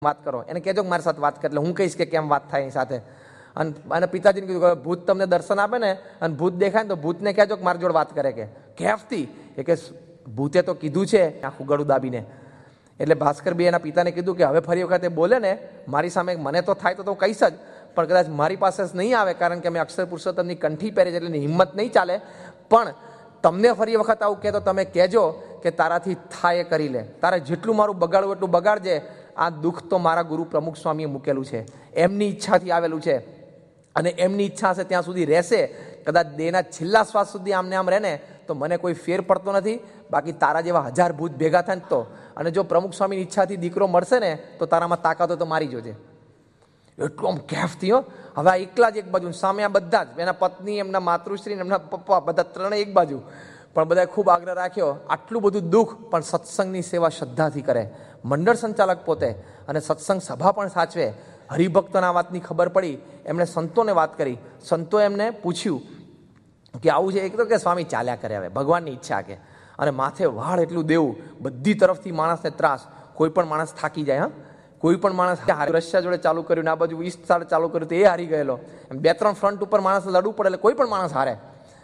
વાત કરો, એને કહેજો કે મારી સાથે વાત કરે, એટલે હું કહીશ કે કેમ વાત થાય એની સાથે. અને પિતાજીને કીધું કે ભૂત તમને દર્શન આપે ને અને ભૂત દેખાય ને તો ભૂતને કહેજો કે મારી જોડે વાત કરે કે કેફથી એ કે ભૂતે તો કીધું છે આખું ગળું દાબીને. એટલે ભાસ્કર બી એના પિતાને કીધું કે હવે ફરી વખત એ બોલે ને મારી સામે મને તો થાય તો હું કહીશ જ, પણ કદાચ મારી પાસે જ નહીં આવે કારણ કે અમે અક્ષર પુરુષોત્તમની કંઠી પહેરે છે એટલે હિંમત નહીં ચાલે. પણ તમને ફરી વખત આવું કહે તો તમે કહેજો કે તારાથી થાય એ કરી લે, તારે જેટલું મારું બગાડવું એટલું બગાડજે. આ દુઃખ તો મારા ગુરુ પ્રમુખ સ્વામીએ મૂકેલું છે, એમની ઈચ્છાથી આવેલું છે અને એમની ઈચ્છા હશે ત્યાં સુધી રહેશે. કદાચ દેહના છેલ્લા શ્વાસ સુધી આમને આમ રહે ને તો મને કોઈ ફેર પડતો નથી. બાકી તારા જેવા 1000 ભૂત ભેગા થાય ને તો, અને જો પ્રમુખ સ્વામીની ઈચ્છાથી દીકરો મળશે ને તો તારામાં તાકાત હોય તો મારી જોજે. એટલું આમ કેફથી હો. હવે આ એકલા જ એક બાજુ, સામે આ બધા જ એના પત્ની, એમના માતૃશ્રી, એમના પપ્પા, બધા ત્રણેય એક બાજુ. પણ બધાએ ખૂબ આગ્રહ રાખ્યો. આટલું બધું દુઃખ પણ સત્સંગની સેવા શ્રદ્ધાથી કરે, મંડળ સંચાલક પોતે, અને સત્સંગ સભા પણ સાચવે. હરિભક્તોના વાતની ખબર પડી, એમણે સંતોને વાત કરી. સંતોએ એમને પૂછ્યું કે આવું છે. એક તો કે સ્વામી ચાલ્યા કરે, હવે ભગવાનની ઈચ્છા કે, અને માથે વાળ એટલું દેવું, બધી તરફથી માણસને ત્રાસ. કોઈ પણ માણસ થાકી જાય. હા, કોઈ પણ માણસ રશિયા જોડે ચાલુ કર્યું ને આ બાજુ ઈસ્ટ સાઈડ ચાલુ કર્યું તો એ હારી ગયેલો. એમ 2-3 ફ્રન્ટ ઉપર માણસ લડવું પડે એટલે કોઈ પણ માણસ હારે.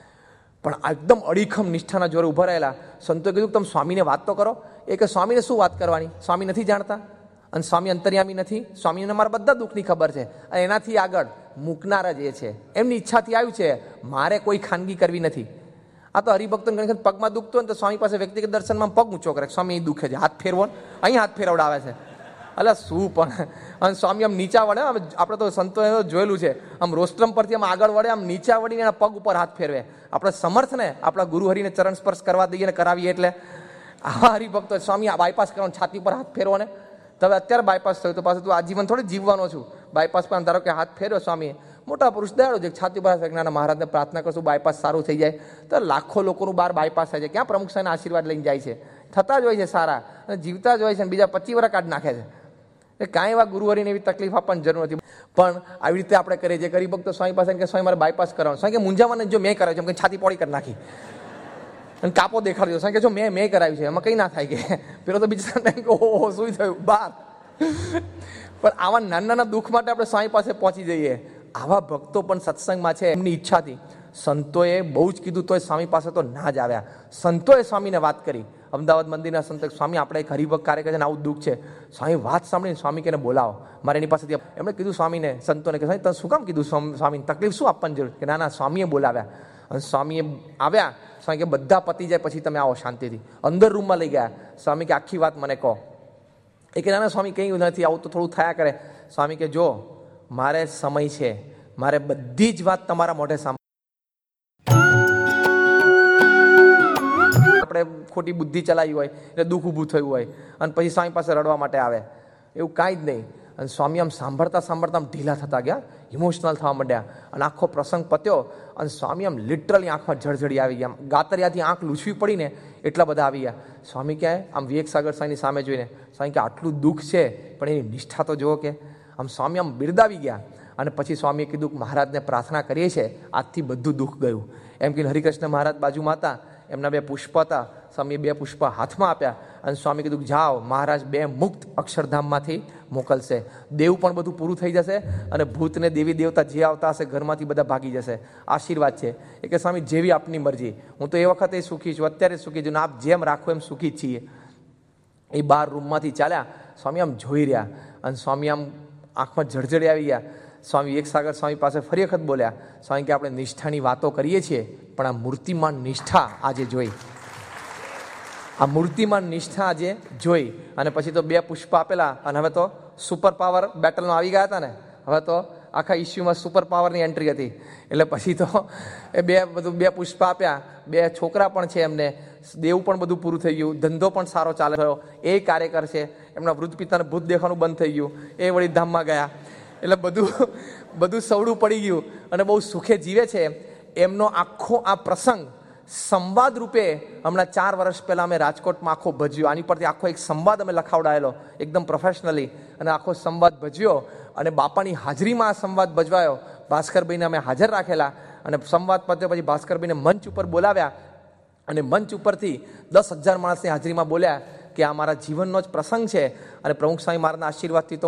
પણ એકદમ અડીખમ નિષ્ઠાના જોરે ઉભા રહેલા. સંતોએ કીધું તમે સ્વામીને વાત તો કરો. એ કે સ્વામીને શું વાત કરવાની, સ્વામી નથી જાણતા અને સ્વામી અંતર્યામી નથી. સ્વામીને મારા બધા દુઃખની ખબર છે અને એનાથી આગળ મૂકનાર જ એ છે. એમની ઈચ્છાથી આવ્યું છે, મારે કોઈ ખાનગી કરવી નથી. આ તો હરિભક્તોને ઘણી વખત પગમાં દુખતો હોય ને તો સ્વામી પાસે વ્યક્તિગત દર્શનમાં પગ ઊંચો કરે, સ્વામી અહીં દુખે છે, હાથ ફેરવો, અહીં હાથ ફેરવડાવે છે. એટલે શું પણ, અને સ્વામી આમ નીચા વળે. આપણે તો સંતો જોયેલું છે, આમ રોસ્ટ્રમ પરથી આમ આગળ વળે, આમ નીચા વળીને એના પગ ઉપર હાથ ફેરવે. આપણે સમર્થ ને આપણા ગુરુહરિને ચરણ સ્પર્શ કરવા દઈએ ને કરાવીએ. એટલે આવા હરિભક્તો સ્વામી આ બાયપાસ કરવાનો, છાતી પર હાથ ફેરવો ને. તો હવે અત્યારે બાયપાસ થયું તો પાછું તું આજીવન થોડી જીવવાનો છું. બાયપાસ પર ધારો કે હાથ ફેર્યો સ્વામીએ, મોટા પુરુષ દયાળુ છે, છાતી પર નાના મહારાજને પ્રાર્થના કરશું બાયપાસ સારું થઈ જાય. તો લાખો લોકોનું બહાર બાયપાસ થાય છે, ક્યાં પ્રમુખ સાહેબના આશીર્વાદ લઈને જાય છે. થતા જ હોય છે સારા અને જીવતા જ હોય છે, બીજા 25 વર્ષ કાઢ નાખે છે. એટલે કાંઈ એવા ગુરુહરિને એવી તકલીફ આપવાની જરૂર નથી. પણ આવી રીતે આપણે કરીએ છીએ. ગરીબ ભક્તો સ્વામી પાસે કે સ્વામી મારે બાયપાસ કરવાનું. સ્વામી કે મૂંઝાવાને જો મેં કરાવ્યું છે, એમ કે છાતી પોળી કરી નાખી અને કાપો દેખાડ્યો. સ્વામી કે જો મેં કરાવ્યું છે, એમાં કંઈ ના થાય કે પેલો તો બીજા ઓહો શું થયું બાર. પણ આવા નાના દુઃખ માટે આપણે સ્વામી પાસે પહોંચી જઈએ. આવા ભક્તો પણ સત્સંગમાં છે એમની ઈચ્છાથી. સંતોએ બહુ જ કીધું તોય સ્વામી પાસે તો ના જ આવ્યા. સંતોએ સ્વામીને વાત કરી. અમદાવાદ મંદિરના સંતો, સ્વામી આપણે એક હરિભક્ત કાર્ય છે ને આવું દુઃખ છે. સ્વામી વાત સાંભળીને સ્વામી કે બોલાવો, મારે એની પાસેથી. એમણે કીધું સ્વામીને, સંતોને કે સ્વામી તમે શું કામ કીધું સ્વામીને તકલીફ શું આપવાની જરૂર કે ના સ્વામીએ બોલાવ્યા. અને સ્વામીએ આવ્યા. સ્વામી કે બધા પતી જાય પછી તમે આવો શાંતિથી. અંદર રૂમમાં લઈ ગયા. સ્વામી કે આખી વાત મને કહો. એ કે ના સ્વામી કંઈ નથી, આવું તો થોડું થયા કરે. સ્વામી કે જો મારે સમય છે, મારે બધી જ વાત તમારા મોઢે સાંભળવી. આપણે ખોટી બુદ્ધિ ચલાવી હોય એટલે દુઃખ ઊભું થયું હોય અને પછી સ્વામી પાસે રડવા માટે આવે, એવું કાંઈ જ નહીં. અને સ્વામી આમ સાંભળતા આમ ઢીલા થતા ગયા, ઇમોશનલ થવા માંડ્યા. અને આખો પ્રસંગ પત્યો અને સ્વામી આમ લિટરલી આંખમાં જળજળી આવી ગયા. આમ ગાતરિયાથી આંખ લૂછવી પડી ને એટલા બધા આવી ગયા. સ્વામી ક્યાંય આમ વિવેક સાગર સ્વામીની સામે જોઈને સ્વામી કે આટલું દુઃખ છે પણ એની નિષ્ઠા તો જુઓ. કે આમ સ્વામી આમ બિરદાવી ગયા. અને પછી સ્વામીએ કીધું કે મહારાજને પ્રાર્થના કરીએ છીએ આજથી બધું દુઃખ ગયું. એમ કે હરિકૃષ્ણ મહારાજ બાજુમાં હતા, એમના 2 પુષ્પ હતા. સ્વામીએ 2 પુષ્પ હાથમાં આપ્યા અને સ્વામી કીધું કે જાઓ, મહારાજ 2 મુક્ત અક્ષરધામમાંથી મોકલશે. દેવ પણ બધું પૂરું થઈ જશે અને ભૂતને દેવી દેવતા જે આવતા હશે ઘરમાંથી બધા ભાગી જશે. આશીર્વાદ છે. એ કે સ્વામી જેવી આપની મરજી, હું તો એ વખતે સુખી છું, અત્યારે સુખી છું, આપ જેમ રાખો એમ સુખી જ છીએ. એ 12 રૂમમાંથી ચાલ્યા. સ્વામી આમ જોઈ રહ્યા અને સ્વામી આમ આંખમાં જળજળી આવી ગયા. સ્વામી એક સાગર સ્વામી પાસે ફરી વખત બોલ્યા. સ્વામી કે આપણે નિષ્ઠાની વાતો કરીએ છીએ પણ આ મૂર્તિમાન નિષ્ઠા આજે જોઈ, આ મૂર્તિમાન નિષ્ઠા આજે જોઈ. અને પછી તો 2 પુષ્પ આપેલા અને હવે તો સુપર પાવર બેટલમાં આવી ગયા હતા ને, હવે તો આખા ઇસ્યુમાં સુપર પાવરની એન્ટ્રી હતી. એટલે પછી તો એ 2 પુષ્પ આપ્યા. 2 છોકરા પણ છે એમને, દેવ પણ બધું પૂરું થઈ ગયું, ધંધો પણ સારો ચાલે થયો. એ કાર્યકર છે, એમના વૃદ્ધ પિતાને ભૂત દેખાવાનું બંધ થઈ ગયું, એ વળી ધામમાં ગયા. એટલે બધું સવડું પડી ગયું અને બહુ સુખે જીવે છે. એમનો આખો આ પ્રસંગ સંવાદ રૂપે હમણાં 4 વર્ષ પહેલાં અમે રાજકોટમાં આખો ભજ્યો. આની પરથી આખો એક સંવાદ અમે લખાવડાયેલો એકદમ પ્રોફેશનલી, અને આખો સંવાદ ભજ્યો અને બાપાની હાજરીમાં આ સંવાદ ભજવાયો. ભાસ્કરભાઈને અમે હાજર રાખેલા અને સંવાદ પત્યો પછી ભાસ્કરભાઈને મંચ ઉપર બોલાવ્યા અને મંચ ઉપરથી 10,000 માણસની હાજરીમાં બોલ્યા કે આ મારા જીવનનો જ પ્રસંગ છે અને પ્રમુખ સ્વામી મહારાજના આશીર્વાદથી તો